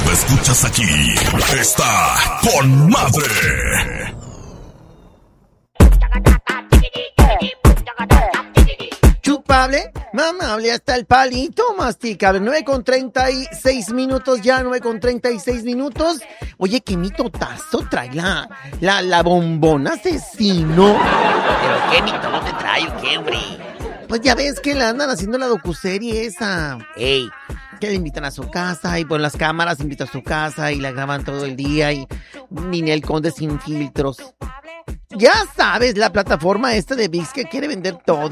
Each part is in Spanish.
lo escuchas aquí. Está con madre. Chupable, mamable hasta el palito, masticable. 9:36 minutos ya, 9:36. Oye, qué mitotazo trae la bombona asesino. ¿Pero qué mitote trae o qué, hombre? Pues ya ves que la andan haciendo la docuserie esa. Ey, Que le invitan a su casa y por las cámaras invitan a su casa y la graban todo el día y Ninel Conde sin filtros. Ya sabes, la plataforma esta de ViX que quiere vender todo.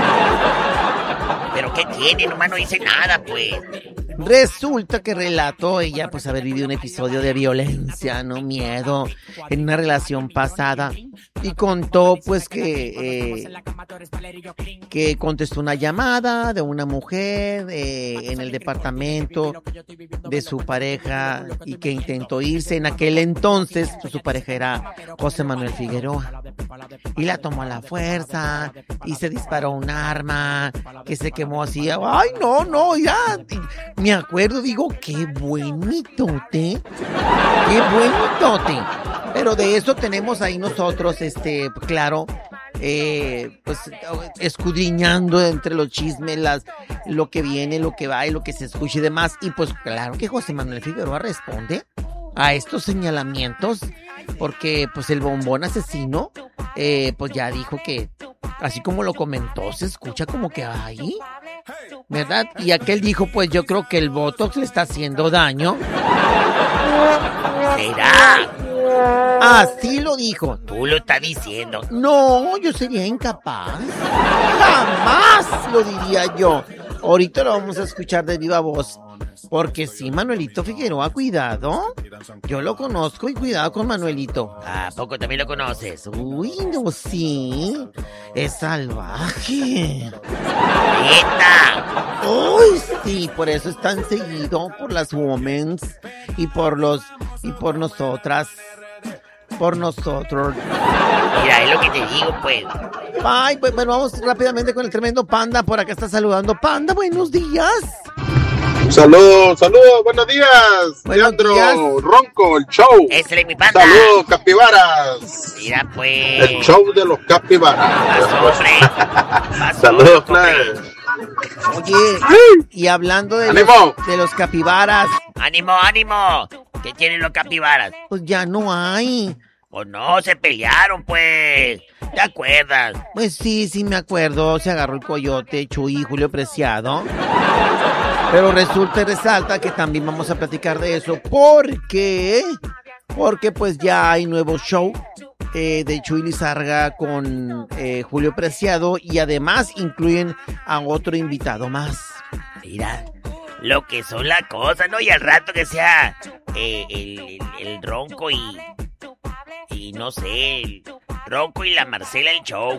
¿pero qué tiene? Nomás no dice nada, pues. Resulta que relató ella pues haber vivido un episodio de violencia, no miedo, en una relación pasada y contó pues que contestó una llamada de una mujer en el departamento de su pareja y que intentó irse. En aquel entonces pues, su pareja era José Manuel Figueroa y la tomó a la fuerza y se disparó un arma que se quemó así. Ay, no, ya. Me acuerdo, digo, qué buen mitote. Pero de eso tenemos ahí nosotros, claro, pues escudriñando entre los chismes, lo que viene, lo que va y lo que se escucha y demás. Y pues claro que José Manuel Figueroa responde a estos señalamientos porque pues el bombón asesino pues ya dijo que así como lo comentó se escucha como que ahí, ¿verdad? Y aquel dijo pues yo creo que el botox le está haciendo daño. ¿Será? Así lo dijo. Tú lo estás diciendo. No, yo sería incapaz. Jamás lo diría yo. Ahorita lo vamos a escuchar de viva voz. Porque sí, Manuelito Figueroa, cuidado. Yo lo conozco y cuidado con Manuelito. ¿A poco también lo conoces? Uy, no, sí. Es salvaje. ¡Neta! Uy, sí, por eso es tan seguido por las womens y por nosotras. Por nosotros. Mira, es lo que te digo, pues. Ay, pues bueno, vamos rápidamente con el tremendo Panda. Por acá está saludando. Panda, buenos días. Saludos, buenos días. Leandro días. Ronco, el show. Ese es mi panda. Saludos, capibaras. Mira, pues. El show de los capibaras. Pasó, hombre. Saludos, Claire. Oye, y hablando de los capibaras. ¡Ánimo! ¿Qué tienen los capibaras? Pues ya no hay. Pues no, se pelearon, pues. ¿Te acuerdas? Pues sí me acuerdo. Se agarró el coyote, Chuy, Julio Preciado. Pero resulta y resalta que también vamos a platicar de eso. ¿Por qué? Porque pues ya hay nuevo show de Chuy Lizárraga con Julio Preciado. Y además incluyen a otro invitado más. Mira, lo que son las cosas, ¿no? Y al rato que sea el Ronco y no sé, el Ronco y la Marcela el show.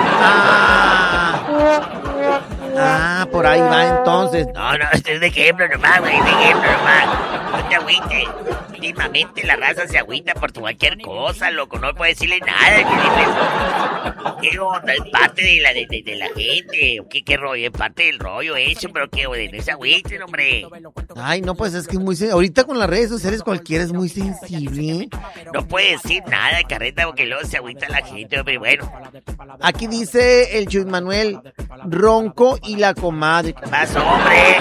Por ahí va entonces. No, este es de ejemplo nomás, güey, de ejemplo nomás. No te agüites. Últimamente la raza se agüita por cualquier cosa, loco, no puede decirle nada. ¿Qué onda? Es parte de la gente. ¿Qué rollo? Es parte del rollo eso, pero qué, güey, no se agüiten, hombre. Ay, no, pues es que es muy ahorita con las redes sociales cualquiera es muy sensible. No puede decir nada de carreta porque luego se agüita la gente, hombre, bueno. Aquí dice el Chuy Manuel, Ronco y la comadre. Pasó, hombre.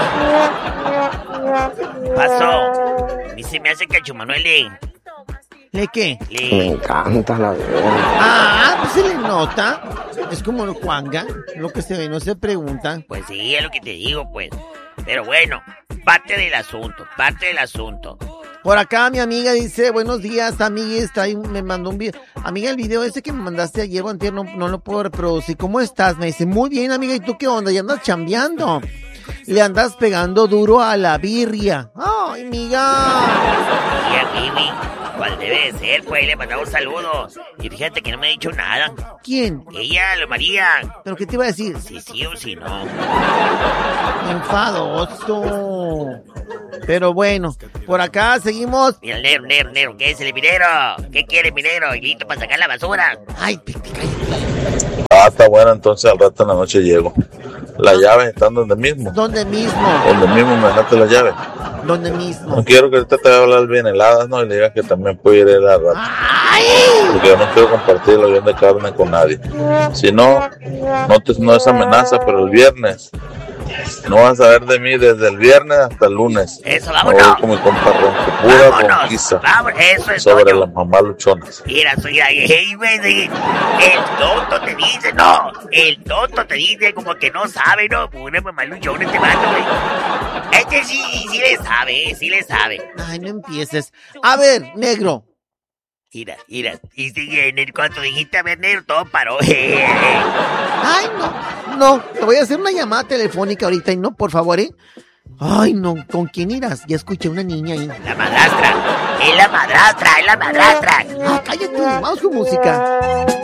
Pasó. A mí se me hace que el Chuy Manuel ¿Le qué? Me encanta la verdad. Pues se le nota. Es como el Juanga, lo que se ve no se pregunta. Pues sí, es lo que te digo, pues. Pero bueno, parte del asunto. Por acá mi amiga dice, buenos días, amiga, me mandó un video. Amiga, el video ese que me mandaste ayer o antier no lo puedo reproducir. ¿Cómo estás? Me dice, muy bien, amiga, ¿y tú qué onda? ¿Ya andas chambeando? Le andas pegando duro a la birria. ¡Ay, amiga! Y aquí, cual debe de ser, pues, le mandamos saludos. Y fíjate que no me ha dicho nada. ¿Quién? Ella, la María. ¿Pero qué te iba a decir? Sí o sí no. Enfadoso. Pero bueno, por acá seguimos. Mira el negro, ¿qué es el minero? ¿Qué quiere minero? ¿Y listo para sacar la basura? Ay, Está bueno, entonces al rato en la noche llego. Las llaves están donde mismo. ¿Dónde mismo? Donde mismo me dejaste las llaves. ¿Dónde mismo? No quiero que ahorita te vaya a hablar bien heladas, ¿no? Y le digas que también puede ir a rato. ¡Ay! Porque yo no quiero compartir el avión de carne con nadie. Si no, no es amenaza, pero el viernes no vas a ver de mí desde el viernes hasta el lunes. Eso, Me vámonos. voy con mi compa Ronco, pura conquista Vamos, eso es sobre Toño. las mamás luchonas. Mira, hey, güey, el tonto te dice, no, el tonto te dice como que no sabe, ¿no? Una mamá luchona te mando, güey. Este sí le sabe. Ay, no empieces. A ver, negro. Mira, y sigue, cuando dijiste a ver negro, todo paró. Ay, no, te voy a hacer una llamada telefónica ahorita y no, por favor, ¿eh? Ay, no, ¿con quién irás? Ya escuché una niña ahí. La madrastra. Es la madrastra. Ah, cállate, vamos con música.